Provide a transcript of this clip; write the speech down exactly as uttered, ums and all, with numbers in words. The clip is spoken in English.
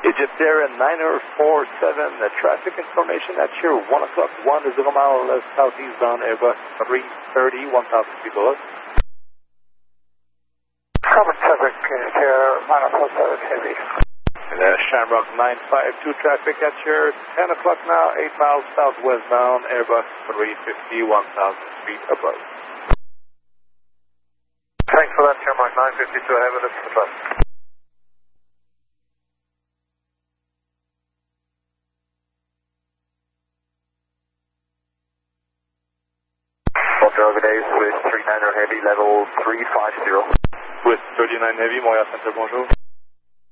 Egypt Air and niner four seven, the traffic information at your one o'clock, one zero mile southeast bound Airbus three thirty, one thousand feet below. Common traffic here, niner four seven heavy. The Shamrock nine five two traffic at your ten o'clock now, eight miles southwest bound Airbus three fifty, one thousand feet above. Thanks for that, Shamrock nine fifty-two, I have it at the bus. Days with three niner Heavy, level three five zero. With thirty-nine Heavy, Montréal Center, bonjour.